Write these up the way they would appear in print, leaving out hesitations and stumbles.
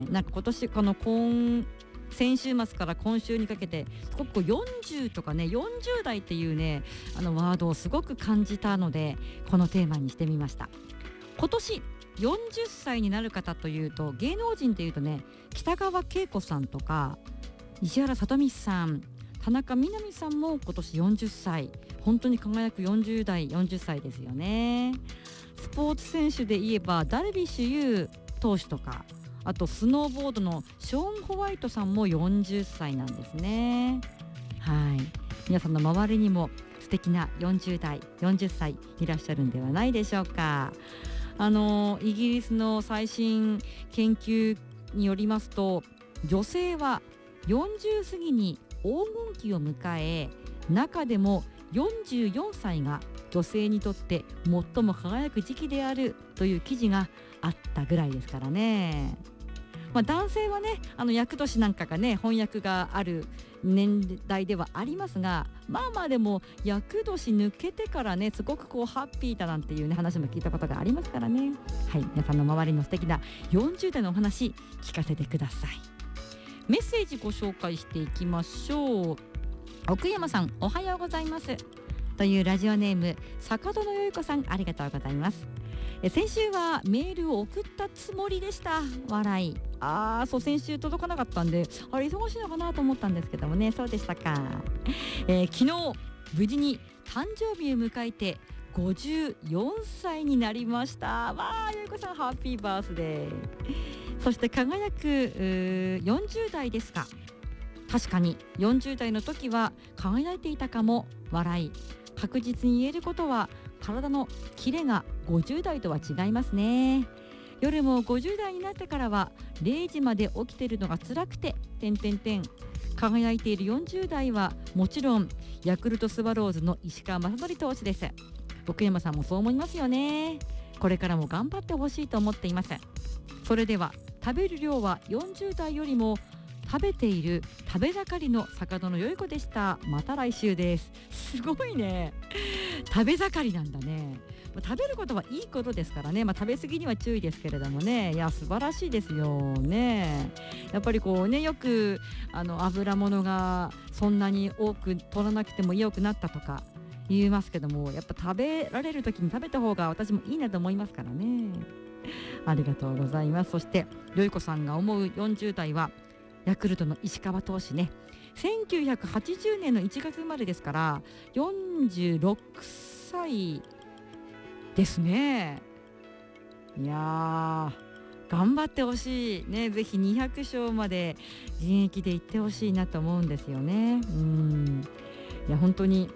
なんか今年先週末から今週にかけてすごく40とかね40代っていうねワードをすごく感じたのでこのテーマにしてみました。今年40歳になる方というと芸能人というとね北川景子さんとか石原さとみさん、田中みな実さんも今年40歳、本当に輝く40代40歳ですよね。スポーツ選手で言えばダルビッシュ有投手とか、あとスノーボードのショーン・ホワイトさんも40歳なんですね。はい、皆さんの周りにも素敵な40代40歳いらっしゃるんではないでしょうか。イギリスの最新研究によりますと、女性は40過ぎに黄金期を迎え、中でも44歳が女性にとって最も輝く時期であるという記事があったぐらいですからね。男性はね厄年なんかがね翻訳がある年代ではありますが、でも厄年抜けてからねすごくハッピーだなんていうね話も聞いたことがありますからね。はい、皆さんの周りの素敵な40代のお話聞かせてください。メッセージご紹介していきましょう。奥山さん、おはようございますというラジオネーム坂戸のよい子さん、ありがとうございます。先週はメールを送ったつもりでした。笑い。そう先週届かなかったんで忙しいのかなと思ったんですけどもね、そうでしたか。昨日無事に誕生日を迎えて54歳になりました。よいこさん、ハッピーバースデー。そして輝く40代ですか。確かに40代の時は輝いていたかも。笑い。確実に言えることは体のキレが50代とは違いますね。夜も50代になってからは0時まで起きてるのが辛くて輝いている40代はもちろんヤクルトスワローズの石川雅規投手です。奥山さんもそう思いますよね。これからも頑張ってほしいと思っています。それでは食べる量は40代よりも食べている食べ盛りの坂戸のよい子でした。また来週です。すごいね、食べ盛りなんだね。食べることはいいことですからね、食べ過ぎには注意ですけれどもね。いや素晴らしいですよね。やっぱりよく油物がそんなに多く取らなくても良くなったとか言いますけども、やっぱ食べられる時に食べた方が私もいいなと思いますからね。ありがとうございます。そしてよい子さんが思う40代はヤクルトの石川投手ね、1980年の1月生まれですから46歳ですね。いや頑張ってほしいね。ぜひ200勝まで現役で行ってほしいなと思うんですよね。いや本当に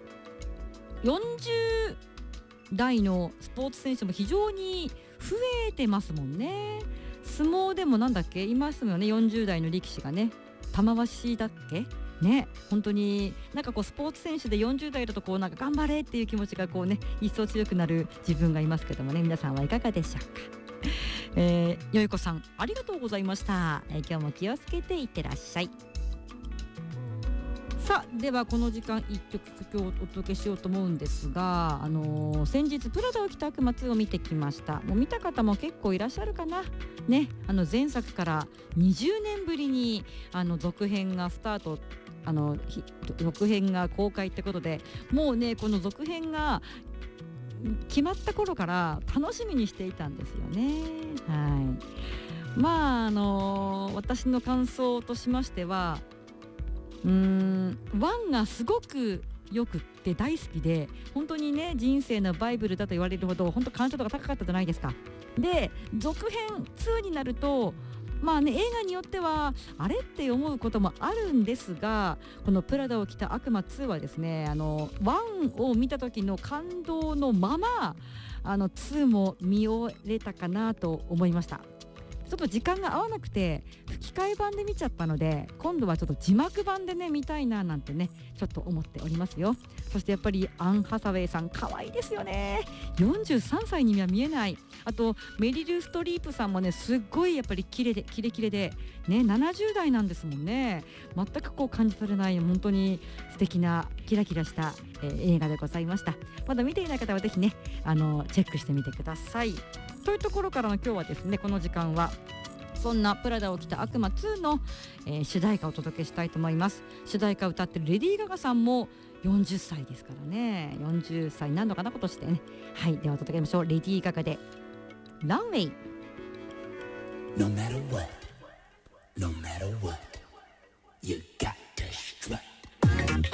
40代のスポーツ選手も非常に増えてますもんね。相撲でもいますよね、40代の力士がね。玉鷲だっけね。本当にスポーツ選手で40代だと頑張れっていう気持ちが一層強くなる自分がいますけどもね。皆さんはいかがでしょうか。よいこさん、ありがとうございました。今日も気をつけていってらっしゃい。さあではこの時間1曲今日お届けしようと思うんですが、先日プラダを着た悪魔2を見てきました。もう見た方も結構いらっしゃるかなね。前作から20年ぶりに続編がスタート、続編が公開ってことで、もうねこの続編が決まった頃から楽しみにしていたんですよね。はい。私の感想としましては1がすごくよくって大好きで、本当にね人生のバイブルだと言われるほど本当感情度が高かったじゃないですか。で続編2になると映画によってはあれって思うこともあるんですが、このプラダを着た悪魔2はですね1を見た時の感動のまま2も見終えたかなと思いました。ちょっと時間が合わなくて吹き替え版で見ちゃったので、今度はちょっと字幕版でね見たいななんてねちょっと思っておりますよ。そしてやっぱりアン・ハサウェイさん可愛いですよね。43歳には見えない。あとメリル・ストリープさんもねすっごいやっぱりキレキレでね、70代なんですもんね。全く感じ取れない本当に素敵なキラキラした、映画でございました。まだ見ていない方はぜひねチェックしてみてください。というところからの今日はですね、この時間はそんなプラダを着た悪魔2の、主題歌をお届けしたいと思います。主題歌を歌ってるレディー・ガガさんも40歳ですからね。40歳になるのかな今年でね。はい、ではお届けしましょう。レディー・ガガでランウェイ。 No matter what, no matter what,